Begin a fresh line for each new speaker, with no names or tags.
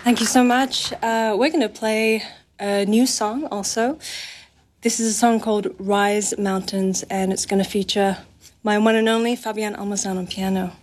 Thank you so much. We're going to play a new song also. This is a song called Rise Mountains, and it's going to feature my one and only Fabienne Almazan on piano.